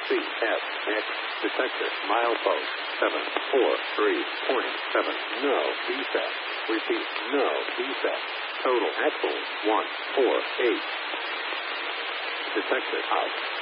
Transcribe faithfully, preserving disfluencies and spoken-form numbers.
C S X. Detector. Milepost. seven four three point seven. No defect. Repeat. No defect. Total axle. one four eight. Detector out.